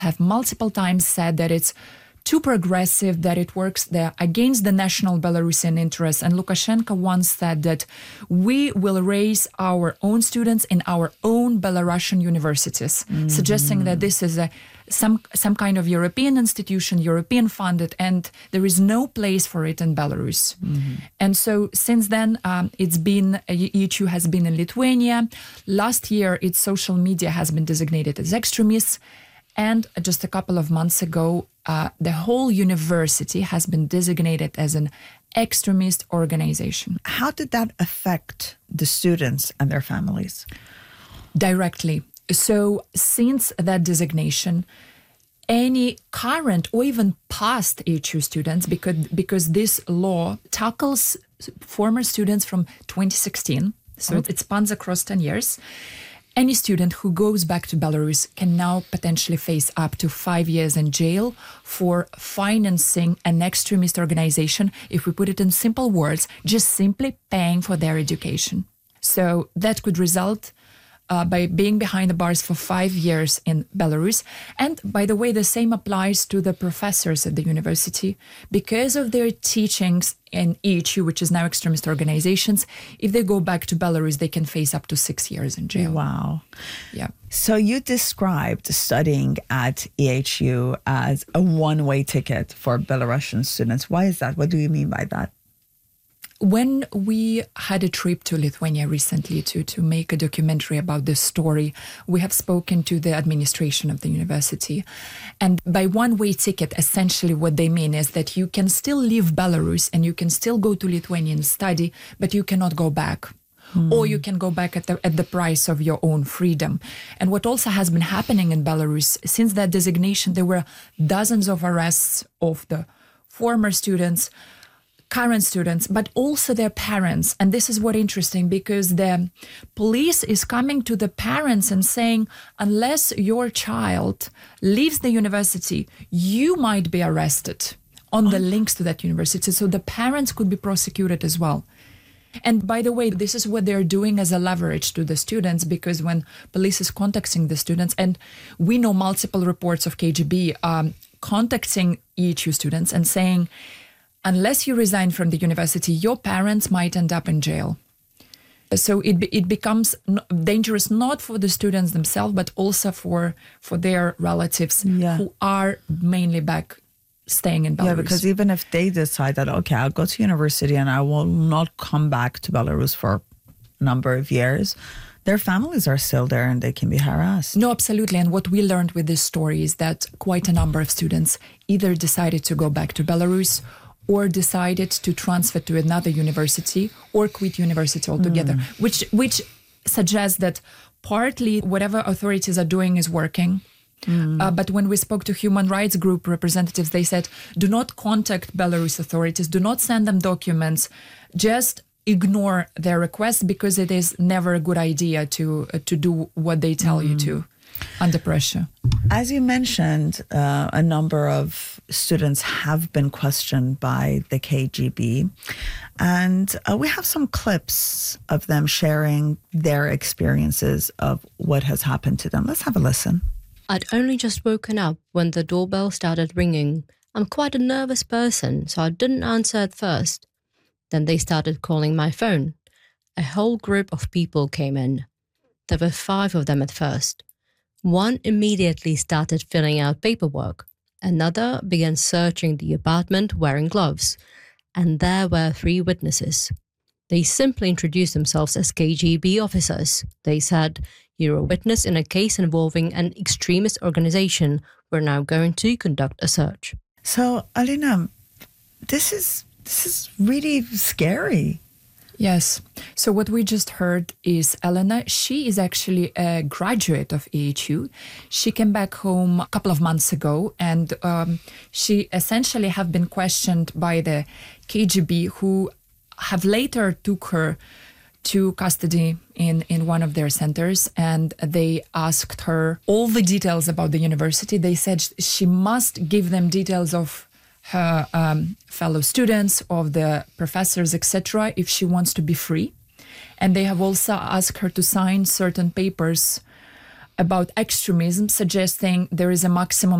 have multiple times said that it's too progressive, that it works there against the national Belarusian interests. And Lukashenko once said that we will raise our own students in our own Belarusian universities, suggesting that this is some kind of European institution, European funded, and there is no place for it in Belarus. And so since then, EHU has been in Lithuania. Last year, its social media has been designated as extremists. And just a couple of months ago, the whole university has been designated as an extremist organization. How did that affect the students and their families? Directly. So since that designation, any current or even past EHU students, because this law tackles former students from 2016, so it spans across 10 years, any student who goes back to Belarus can now potentially face up to 5 years in jail for financing an extremist organization, if we put it in simple words, just simply paying for their education. So that could result by being behind the bars for 5 years in Belarus. And by the way, the same applies to the professors at the university. Because of their teachings in EHU, which is now extremist organizations, if they go back to Belarus, they can face up to 6 years in jail. Wow. Yeah. So you described studying at EHU as a one-way ticket for Belarusian students. Why is that? What do you mean by that? When we had a trip to Lithuania recently to make a documentary about this story, we have spoken to the administration of the university. And by one-way ticket, essentially what they mean is that you can still leave Belarus and you can still go to Lithuania and study, but you cannot go back. Or you can go back at the price of your own freedom. And what also has been happening in Belarus, since that designation, there were dozens of arrests of the former students, current students, but also their parents. And this is what interesting, because the police is coming to the parents and saying, unless your child leaves the university, you might be arrested on the links to that university. So the parents could be prosecuted as well. And by the way, this is what they're doing as a leverage to the students, because when police is contacting the students, and we know multiple reports of KGB contacting EHU students and saying, unless you resign from the university, your parents might end up in jail. So it becomes dangerous not for the students themselves, but also for their relatives who are mainly back staying in Belarus. Yeah, because even if they decide that, okay, I'll go to university and I will not come back to Belarus for a number of years, their families are still there and they can be harassed. No, absolutely. And what we learned with this story is that quite a number of students either decided to go back to Belarus or decided to transfer to another university or quit university altogether, which suggests that partly whatever authorities are doing is working. But when we spoke to human rights group representatives, they said, do not contact Belarus authorities, do not send them documents, just ignore their requests, because it is never a good idea to do what they tell you to under pressure. As you mentioned, a number of students have been questioned by the KGB, and we have some clips of them sharing their experiences of what has happened to them. Let's have a listen. I'd only just woken up when the doorbell started ringing. I'm quite a nervous person, so I didn't answer at first. Then they started calling my phone. A whole group of people came in. There were 5 of them at first. One immediately started filling out paperwork. Another began searching the apartment wearing gloves. And there were 3 witnesses. They simply introduced themselves as KGB officers. They said, "You're a witness in a case involving an extremist organization. We're now going to conduct a search." So, Alina, this is really scary. Yes. So what we just heard is Elena. She is actually a graduate of EHU. She came back home a couple of months ago, and she essentially have been questioned by the KGB, who have later took her to custody in one of their centers, and they asked her all the details about the university. They said she must give them details of her fellow students, of the professors, etc., if she wants to be free. And they have also asked her to sign certain papers about extremism, suggesting there is a maximum